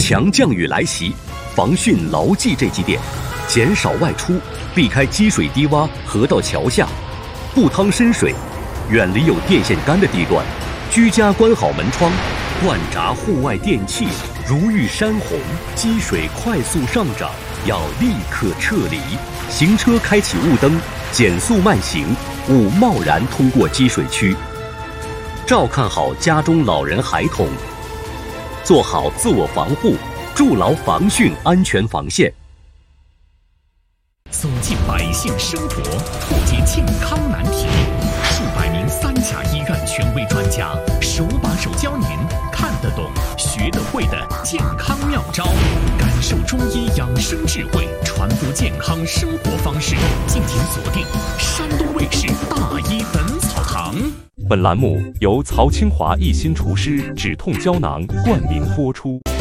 强降雨来袭，防汛牢记这几点：减少外出，避开积水低洼、河道桥下，不趟深水，远离有电线杆的地段，居家关好门窗，关闸户外电器。如遇山洪，积水快速上涨，要立刻撤离。行车开启雾灯，减速慢行，勿贸然通过积水区。照看好家中老人孩童，做好自我防护，筑牢防汛安全防线。 走进百姓生活，破解健康难题。数百名3甲医院权威专家手把手教您看得懂、学得会的健康妙招，感受中医养生智慧，传播健康生活方式。敬请锁定山东卫视大医本草堂。 本栏目由曹清华一心厨师止痛胶囊冠名播出。